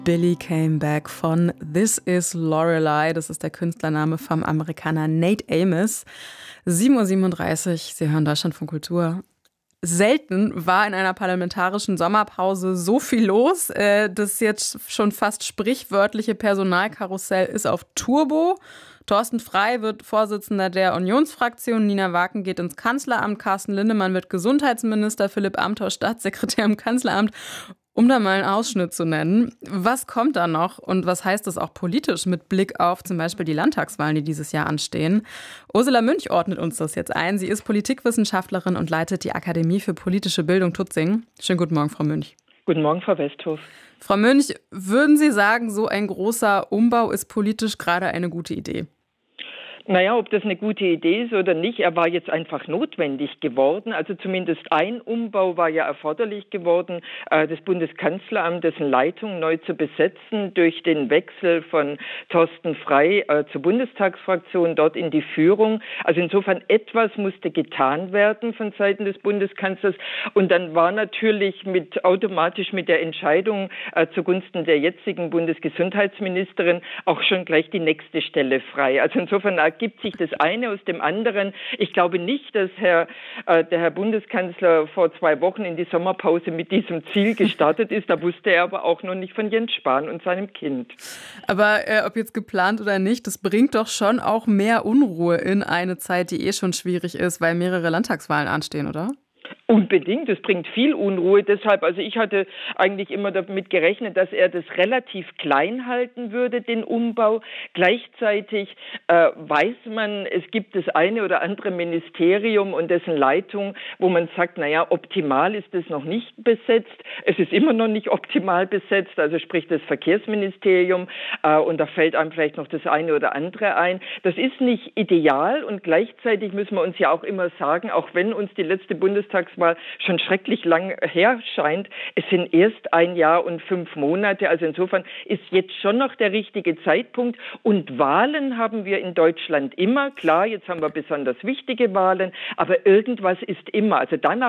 Billy Came Back von This Is Lorelei. Das ist der Künstlername vom Amerikaner Nate Amos. 7:37 Uhr, Sie hören Deutschlandfunk Kultur. Selten war in einer parlamentarischen Sommerpause so viel los. Das jetzt schon fast sprichwörtliche Personalkarussell ist auf Turbo. Thorsten Frey wird Vorsitzender der Unionsfraktion, Nina Waken geht ins Kanzleramt, Carsten Linnemann wird Gesundheitsminister, Philipp Amthor Staatssekretär im Kanzleramt, um da mal einen Ausschnitt zu nennen. Was kommt da noch und was heißt das auch politisch mit Blick auf zum Beispiel die Landtagswahlen, die dieses Jahr anstehen? Ursula Münch ordnet uns das jetzt ein. Sie ist Politikwissenschaftlerin und leitet die Akademie für politische Bildung Tutzing. Schönen guten Morgen, Frau Münch. Guten Morgen, Frau Westhoff. Frau Münch, würden Sie sagen, so ein großer Umbau ist politisch gerade eine gute Idee? Naja, ob das eine gute Idee ist oder nicht, er war jetzt einfach notwendig geworden. Also zumindest ein Umbau war ja erforderlich geworden, das Bundeskanzleramt, dessen Leitung neu zu besetzen durch den Wechsel von Thorsten Frey zur Bundestagsfraktion, dort in die Führung. Also insofern etwas musste getan werden von Seiten des Bundeskanzlers. Und dann war natürlich automatisch mit der Entscheidung zugunsten der jetzigen Bundesgesundheitsministerin auch schon gleich die nächste Stelle frei. Also insofern ergibt sich das eine aus dem anderen. Ich glaube nicht, dass der Herr Bundeskanzler vor 2 Wochen in die Sommerpause mit diesem Ziel gestartet ist. Da wusste er aber auch noch nicht von Jens Spahn und seinem Kind. Aber ob jetzt geplant oder nicht, das bringt doch schon auch mehr Unruhe in eine Zeit, die schon schwierig ist, weil mehrere Landtagswahlen anstehen, oder? Unbedingt, es bringt viel Unruhe. Deshalb, also ich hatte eigentlich immer damit gerechnet, dass er das relativ klein halten würde, den Umbau. Gleichzeitig weiß man, es gibt das eine oder andere Ministerium und dessen Leitung, wo man sagt, naja, optimal ist es noch nicht besetzt. Es ist immer noch nicht optimal besetzt, also sprich das Verkehrsministerium und da fällt einem vielleicht noch das eine oder andere ein. Das ist nicht ideal und gleichzeitig müssen wir uns ja auch immer sagen, auch wenn uns die letzte Bundestagswahl schon schrecklich lang her scheint. Es sind erst 1 Jahr und 5 Monate. Also insofern ist jetzt schon noch der richtige Zeitpunkt. Und Wahlen haben wir in Deutschland immer. Klar, jetzt haben wir besonders wichtige Wahlen, aber irgendwas ist immer. Also danach